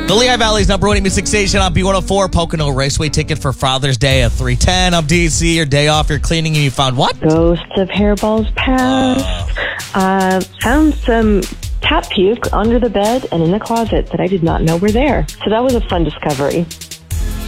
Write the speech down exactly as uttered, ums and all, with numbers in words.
The Lehigh Valley's number one music station on B one oh four. Pocono Raceway ticket for Father's Day at three ten. I'm D C. Your day off, you're cleaning, and you found what? Ghosts of Hairballs Past. Uh, uh, found some cat puke under the bed and in the closet that I did not know were there. So that was a fun discovery.